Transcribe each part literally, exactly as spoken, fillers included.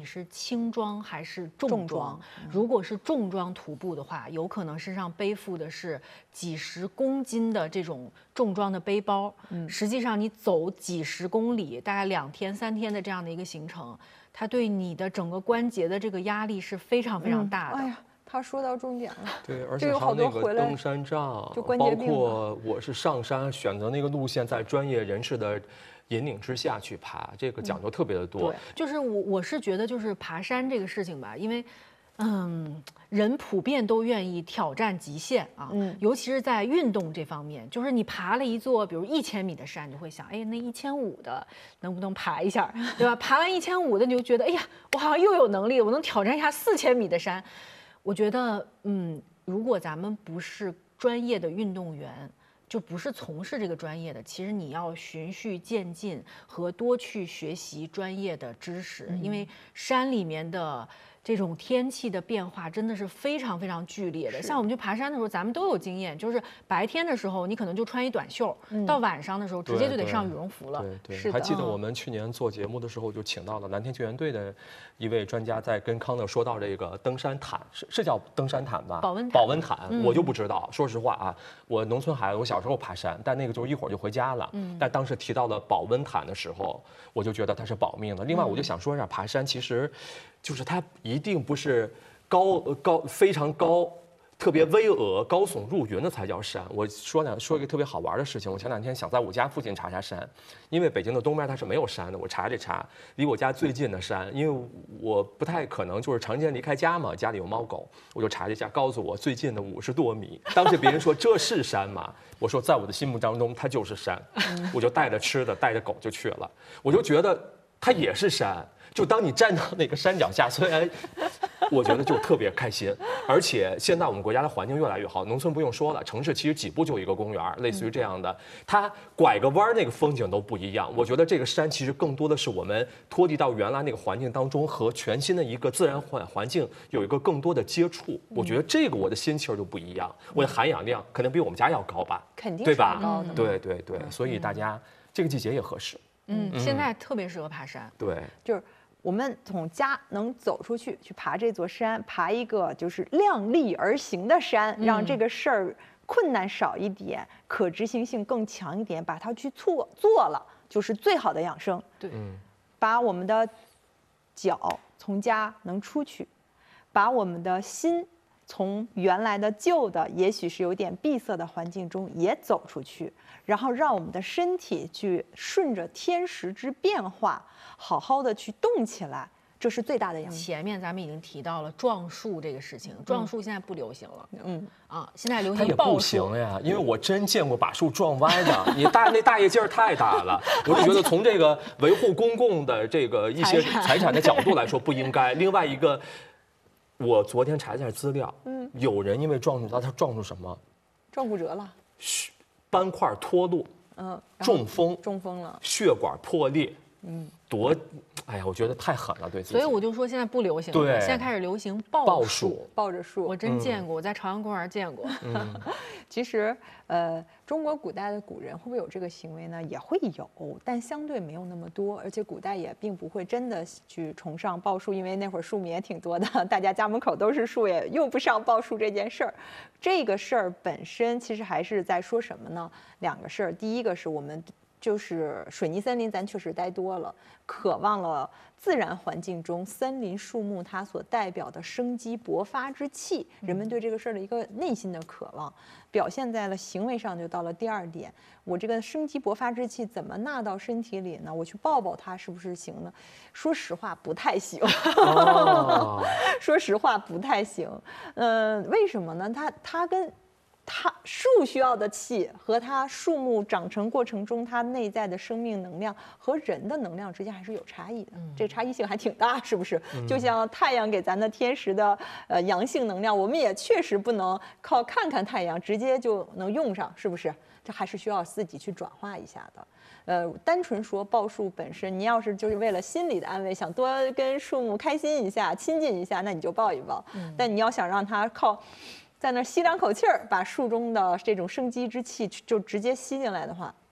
你是轻装还是重装。如果是重装徒步的话，有可能身上背负的是几十公斤的这种重装的背包。嗯，实际上你走几十公里，大概两天三天的这样的一个行程，它对你的整个关节的这个压力是非常非常大的。 嗯、哎呀。他说到重点了， 对，而且还有那个登山杖， 就关节病， 包括我是上山选择那个路线，在专业人士的引领之下去爬，这个讲究特别的多。 对，就是我我是觉得就是爬山这个事情吧，因为。嗯，人普遍都愿意挑战极限啊，嗯，尤其是在运动这方面，就是你爬了一座，比如一千米的山，你就会想，哎，那一千五的能不能爬一下，对吧？爬完一千五的，你就觉得，哎呀，我好像又有能力，我能挑战一下四千米的山。我觉得，嗯，如果咱们不是专业的运动员，就不是从事这个专业的，其实你要循序渐进和多去学习专业的知识，嗯、因为山里面的。这种天气的变化真的是非常非常剧烈的。像我们去爬山的时候，咱们都有经验，就是白天的时候你可能就穿一短袖，嗯、到晚上的时候直接就得上羽绒服了。 对 对, 对，还记得我们去年做节目的时候，就请到了蓝天救援队的一位专家，在跟康乐说到这个登山毯，是是叫登山毯吧？ 保温保温毯，嗯、我就不知道。说实话啊，我农村孩子，我小时候爬山，但那个就是一会儿就回家了。嗯。但当时提到了保温毯的时候，我就觉得它是保命的。另外，我就想说一下，爬山其实。就是它一定不是高高非常高、特别巍峨、高耸入云的才叫山。我说两说一个特别好玩的事情，我前两天想在我家附近查查山，因为北京的东边它是没有山的。我查这查，离我家最近的山，因为我不太可能就是常年离开家嘛，家里有猫狗，我就查了一下，告诉我最近的五十多米。当时别人说这是山吗？我说在我的心目当中它就是山，我就带着吃的带着狗就去了，我就觉得它也是山。就当你站到那个山脚下，虽然我觉得就特别开心，而且现在我们国家的环境越来越好，农村不用说了，城市其实几步就有一个公园，类似于这样的，它拐个弯那个风景都不一样。我觉得这个山其实更多的是我们脱离到原来那个环境当中，和全新的一个自然环环境有一个更多的接触。我觉得这个我的心气儿就不一样，我的含氧量肯定比我们家要高吧， 肯定对吧？ 高的， 对对对，所以大家这个季节也合适。 嗯，现在特别适合爬山。 对， 就是。我们从家能走出去去爬这座山，爬一个就是量力而行的山，让这个事儿困难少一点，可执行性更强一点，把它去做做了，就是最好的养生。 对， 把我们的脚从家能出去，把我们的心从原来的旧的，也许是有点闭塞的环境中也走出去，然后让我们的身体去顺着天时之变化。好好的去动起来，这是最大的养生。 前面咱们已经提到了撞树这个事情，撞树现在不流行了， 嗯啊，现在流行抱树。 也不行呀，因为我真见过把树撞歪的，你大那大爷劲儿太大了，我就觉得从这个维护公共的这个一些财产的角度来说不应该。另外一个，我昨天查一下资料，嗯，有人因为撞树，他撞出什么？ 撞骨折了， 斑块脱落， 嗯， 中风， 中风了， 血管破裂。嗯，多，哎呀，我觉得太狠了，对自己。 所以我就说现在不流行了， 对， 现在开始流行抱抱树， 抱着树。 我真见过，嗯、我在朝阳公园见过。 嗯，其实，呃，中国古代的古人会不会有这个行为呢？也会有，但相对没有那么多，而且古代也并不会真的去崇尚抱树，因为那会儿树民也挺多的，大家家门口都是树，也用不上抱树这件事儿。这个事儿本身其实还是在说什么呢？两个事儿，第一个是我们。就是水泥森林，咱确实待多了，渴望了自然环境中森林树木它所代表的生机勃发之气，人们对这个事儿的一个内心的渴望，表现在了行为上，就到了第二点。我这个生机勃发之气怎么纳到身体里呢？我去抱抱它是不是行呢？说实话不太行。哦、说实话不太行。嗯、呃，为什么呢？它它跟它树需要的气和它树木长成过程中它内在的生命能量和人的能量之间还是有差异的，嗯、这个差异性还挺大，是不是？嗯、就像太阳给咱的天时的呃阳性能量，我们也确实不能靠看看太阳直接就能用上，是不是？这还是需要自己去转化一下的。呃，单纯说抱树本身，你要是就是为了心理的安慰，想多跟树木开心一下、亲近一下，那你就抱一抱。嗯、但你要想让它靠。在那吸两口气儿，把树中的这种生机之气就直接吸进来的话，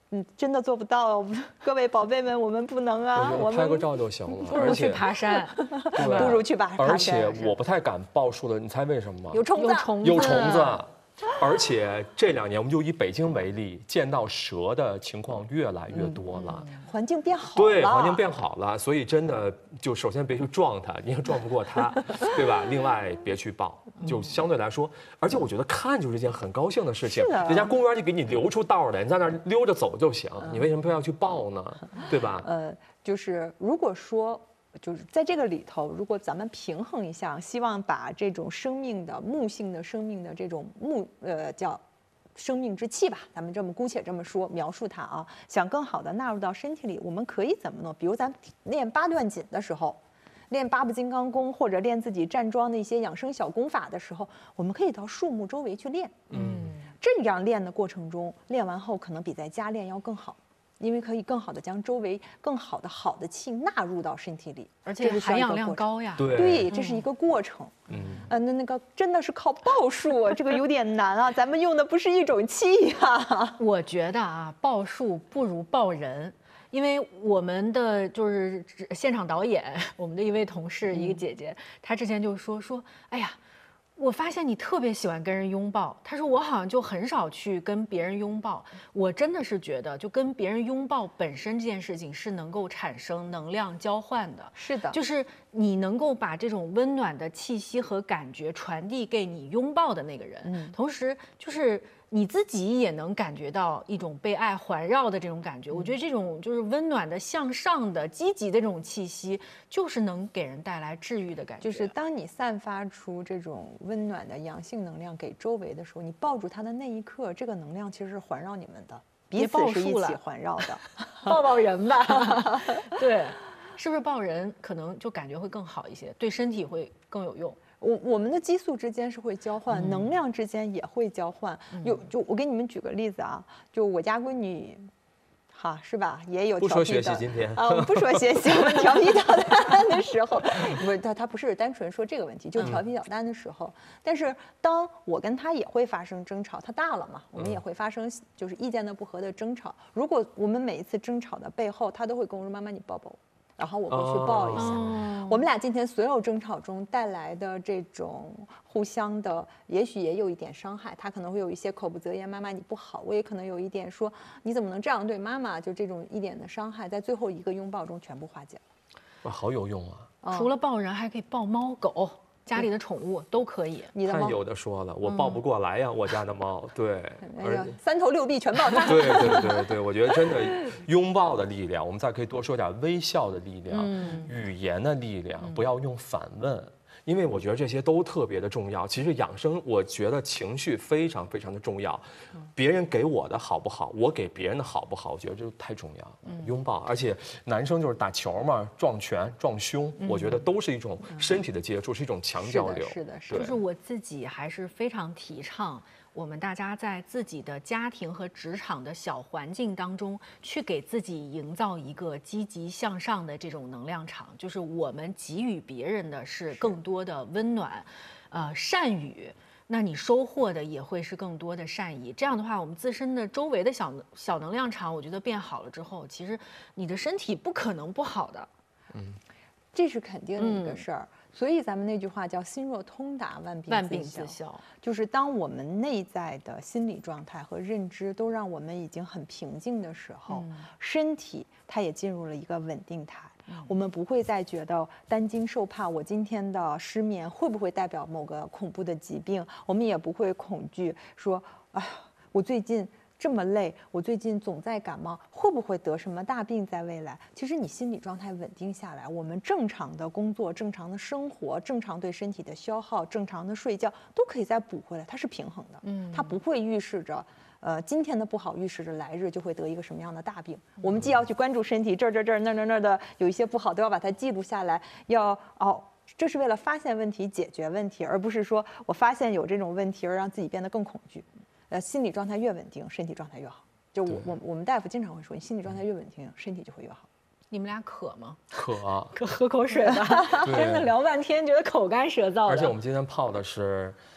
嗯，真的做不到，各位宝贝们，我们不能啊， 我拍个照就行了， 不如去爬山， 不如去爬山。 而且我不太敢报数的，你猜为什么吗？ 有虫子， 有虫子。而且这两年，我们就以北京为例，见到蛇的情况越来越多了， 嗯、环境变好了， 对，环境变好了，所以真的就首先别去撞它，你也撞不过它，对吧？另外别去抱，就相对来说，而且我觉得看就是一件很高兴的事情，人家公园就给你留出道来，你在那儿溜着走就行，你为什么非要去抱呢？对吧？ 呃，就是如果说。就是在这个里头，如果咱们平衡一下，希望把这种生命的木性的生命的这种木呃叫生命之气吧，咱们这么姑且这么说描述它啊，想更好的纳入到身体里，我们可以怎么弄？比如咱练八段锦的时候，练八部金刚功，或者练自己站桩的一些养生小功法的时候，我们可以到树木周围去练。嗯，这样练的过程中，练完后可能比在家练要更好。因为可以更好的将周围更好的好的气纳入到身体里， 而且含氧量高呀。 对， 对，这是一个过程。嗯，呃，那那个真的是靠抱树，这个有点难啊。咱们用的不是一种气呀。 我觉得啊，抱树不如抱人。因为我们的就是现场导演，我们的一位同事，一个姐姐，嗯、她之前就说说，哎呀。我发现你特别喜欢跟人拥抱，他说我好像就很少去跟别人拥抱。我真的是觉得，就跟别人拥抱本身这件事情是能够产生能量交换的。 是的， 就是你能够把这种温暖的气息和感觉传递给你拥抱的那个人，嗯，同时就是你自己也能感觉到一种被爱环绕的这种感觉。我觉得这种就是温暖的、向上的、积极的这种气息，就是能给人带来治愈的感觉。 就是当你散发出这种温暖的阳性能量给周围的时候，你抱住它的那一刻，这个能量其实是环绕你们的，彼此是一起环绕的。 抱抱人吧，对，是不是抱人可能就感觉会更好一些，对身体会更有用？ 我我们的激素之间是会交换，嗯、能量之间也会交换。有就我给你们举个例子啊，就我家闺女。哈，是吧？也有不说学习今天啊，我们不说学习，我们调皮捣蛋的时候，不是他他不是单纯说这个问题，就调皮捣蛋的时候。嗯、但是当我跟他也会发生争吵，他大了嘛，我们也会发生就是意见的不合的争吵。如果我们每一次争吵的背后，他都会跟我说：“妈妈，你抱抱我。”然后我会去抱一下。哦、我们俩今天所有争吵中带来的这种互相的，也许也有一点伤害。他可能会有一些口不择言，妈妈你不好；我也可能有一点说你怎么能这样对妈妈？就这种一点的伤害，在最后一个拥抱中全部化解了。 哇，好有用啊！ 哦、除了抱人，还可以抱猫狗。家里的宠物都可以， 你的猫太有的说了，我抱不过来呀，嗯、我家的猫，对， 而且三头六臂全抱它。 对对对对，我觉得真的拥抱的力量，我们再可以多说点微笑的力量，嗯、语言的力量，不要用反问。因为我觉得这些都特别的重要。其实养生，我觉得情绪非常非常的重要。别人给我的好不好，我给别人的好不好，我觉得这太重要。嗯、拥抱，而且男生就是打球嘛，撞拳、撞胸，嗯、我觉得都是一种身体的接触，是一种强交流。 是的，是的， 就是我自己还是非常提倡。我们大家在自己的家庭和职场的小环境当中，去给自己营造一个积极向上的这种能量场，就是我们给予别人的是更多的温暖，呃，善语，那你收获的也会是更多的善意。这样的话，我们自身的周围的小小能量场，我觉得变好了之后，其实你的身体不可能不好的。 嗯，这是肯定的一个事儿。嗯所以咱们那句话叫心若通达，万病万病自消。 就是当我们内在的心理状态和认知都让我们已经很平静的时候，嗯、身体它也进入了一个稳定态。嗯、我们不会再觉得担惊受怕，我今天的失眠会不会代表某个恐怖的疾病？我们也不会恐惧说，哎，我最近这么累，我最近总在感冒，会不会得什么大病在未来？其实你心理状态稳定下来，我们正常的工作、正常的生活、正常对身体的消耗、正常的睡觉，都可以再补回来，它是平衡的。嗯，它不会预示着，呃，今天的不好预示着来日就会得一个什么样的大病。我们既要去关注身体，这儿这儿这儿那儿那儿那儿的有一些不好，都要把它记录下来，要哦。这是为了发现问题、解决问题，而不是说我发现有这种问题而让自己变得更恐惧。呃，心理状态越稳定，身体状态越好。就我我我们大夫经常会说，你心理状态越稳定，身体就会越好。 你们俩渴吗？ 渴， 可喝口水吧。真的聊半天，觉得口干舌燥的。 而且我们今天泡的是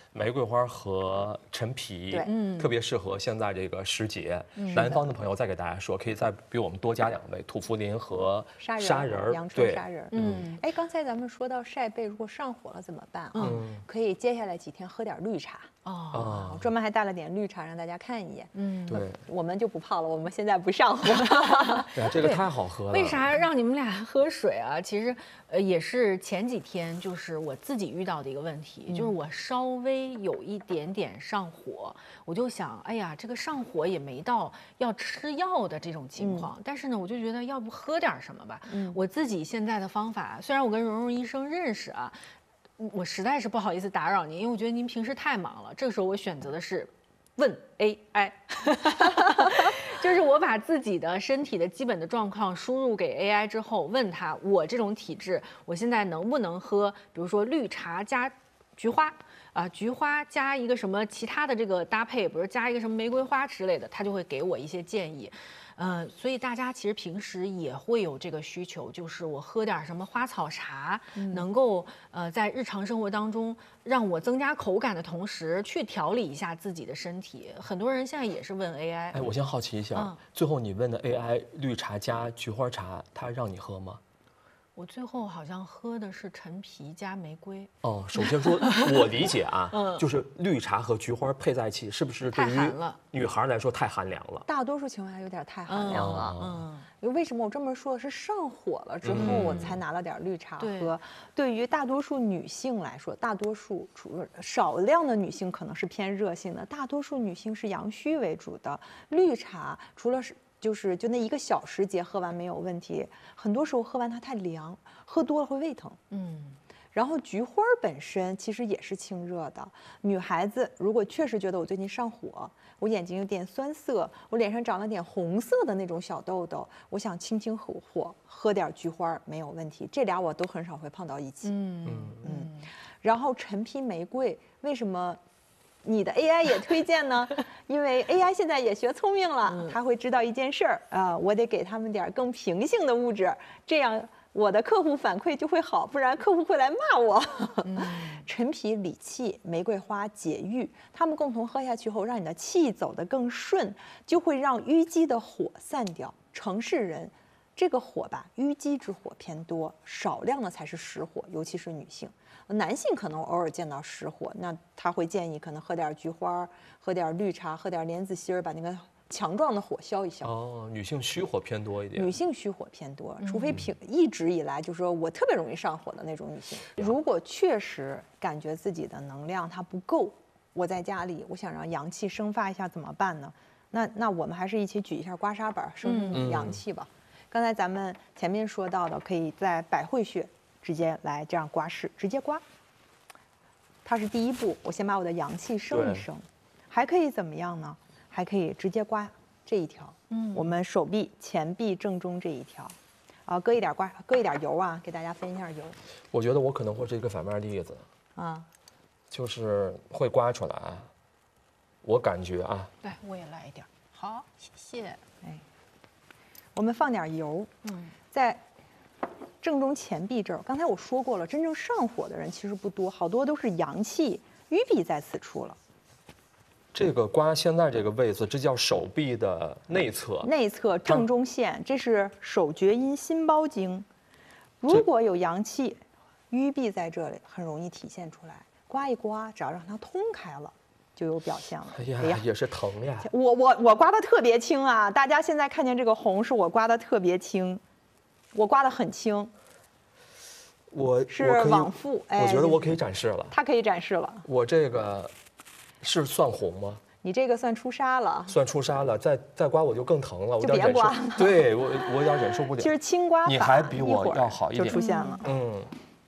玫瑰花和陈皮， 对， 嗯，特别适合现在这个时节。南方的朋友再给大家说，可以再比我们多加两味土茯苓和砂仁，阳春砂仁。 嗯， 哎，刚才咱们说到晒背，如果上火了怎么办啊？嗯，可以接下来几天喝点绿茶。哦，我专门还带了点绿茶让大家看一眼。嗯， 对， 我们就不泡了，我们现在不上火。 对，这个太好喝了。 为啥让你们俩喝水啊？其实，呃，也是前几天就是我自己遇到的一个问题，嗯、就是我稍微有一点点上火，我就想，哎呀，这个上火也没到要吃药的这种情况，嗯、但是呢，我就觉得要不喝点什么吧。嗯，我自己现在的方法，虽然我跟蓉蓉医生认识啊。我实在是不好意思打扰您，因为我觉得您平时太忙了。这个时候我选择的是问 A I， 就是我把自己的身体的基本的状况输入给 A I 之后，问他我这种体质，我现在能不能喝，比如说绿茶加菊花啊，菊花加一个什么其他的这个搭配，比如加一个什么玫瑰花之类的，他就会给我一些建议。嗯、呃，所以大家其实平时也会有这个需求，就是我喝点什么花草茶，嗯、能够呃在日常生活当中让我增加口感的同时，去调理一下自己的身体。很多人现在也是问 A I。 哎，我先好奇一下，嗯、最后你问的 A I 绿茶加菊花茶，它让你喝吗？ 我最后好像喝的是陈皮加玫瑰。 哦，首先说，我理解啊，嗯、就是绿茶和菊花配在一起，是不是对于女孩来说太寒凉了？ 大多数情况下有点太寒凉了。嗯，嗯为什么我这么说？是上火了之后，我才拿了点绿茶喝。嗯、对于大多数女性来说，大多数除少量的女性可能是偏热性的，大多数女性是阳虚为主的。绿茶除了是。就是就那一个小时节喝完没有问题，很多时候喝完它太凉，喝多了会胃疼。嗯，然后菊花本身其实也是清热的。女孩子如果确实觉得我最近上火，我眼睛有点酸涩，我脸上长了点红色的那种小痘痘，我想清清火火，喝点菊花没有问题。这俩我都很少会碰到一起。嗯嗯，然后陈皮玫瑰为什么？你的 A I 也推荐呢，因为 A I 现在也学聪明了，他会知道一件事儿啊，我得给他们点更平性的物质，这样我的客户反馈就会好，不然客户会来骂我。嗯、陈皮理气，玫瑰花解郁，它们共同喝下去后，让你的气走得更顺，就会让淤积的火散掉。城市人这个火吧，淤积之火偏多，少量的才是实火，尤其是女性。男性可能偶尔见到实火，那他会建议可能喝点菊花，喝点绿茶，喝点莲子心儿，把那个强壮的火消一消。 哦，女性虚火偏多一点。 女性虚火偏多，除非平一直以来就是说我特别容易上火的那种女性。如果确实感觉自己的能量它不够，我在家里我想让阳气生发一下怎么办呢？那那我们还是一起举一下刮痧板，生生你的阳气吧。嗯、刚才咱们前面说到的，可以在百会穴。直接来这样刮拭，直接刮。它是第一步，我先把我的阳气升一升，还可以怎么样呢？还可以直接刮这一条，嗯，我们手臂前臂正中这一条，啊，搁一点刮，搁一点油啊，给大家分一下油。 我觉得我可能会是一个反面例子，啊，就是会刮出来，我感觉啊， 来，我也来一点，好，谢谢。哎， 我们放点油，嗯，在。正中前臂这儿，刚才我说过了，真正上火的人其实不多，好多都是阳气淤闭在此处了。 这个刮现在这个位置，这叫手臂的内侧， 内侧正中线，这是手厥阴心包经。如果有阳气淤闭在这里，很容易体现出来。刮一刮，只要让它通开了，就有表现了。 哎呀，哎呀也是疼呀！ 我我我刮的特别轻啊，大家现在看见这个红，是我刮的特别轻。我刮得很轻， 我是往复。 哎，我觉得我可以展示了。 它可以展示了。 我这个是算红吗？ 你这个算出痧了。 算出痧了，再再刮我就更疼了，我就别刮了。 对我，我有点忍受不了。 其实轻刮法你还比我要好一点， 就出现了。 嗯。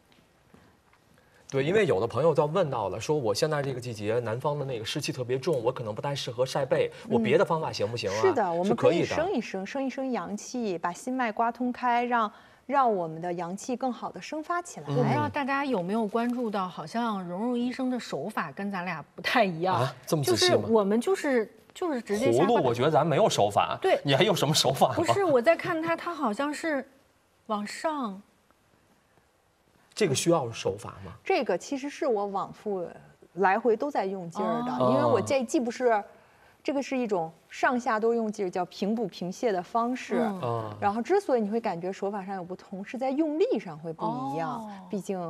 对，因为有的朋友在问到了，说我现在这个季节南方的那个湿气特别重，我可能不太适合晒背，我别的方法行不行啊？ 是的，我们可以升一升，升一升阳气，把心脉刮通开，让让我们的阳气更好的生发起来。 我不知道大家有没有关注到，好像蓉蓉医生的手法跟咱俩不太一样啊，这么仔细吗？ 就是我们就是就是直接葫芦，我觉得咱没有手法。 对， 你还有什么手法吗？ 不是，我在看他，他好像是往上。 这个需要手法吗？ 这个其实是我往复来回都在用劲儿的， 哦、 因为我这既不是。这个是一种上下都用劲儿，叫平补平泻的方式。 嗯、 然后，之所以你会感觉手法上有不同，是在用力上会不一样。 哦、 毕竟